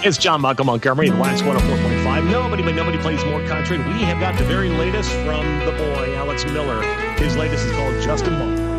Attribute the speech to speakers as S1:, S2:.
S1: It's John Michael Montgomery at Wax 104.5. Nobody plays more country. We have got the very latest from the boy, Alex Miller. His latest is called Just a Moment.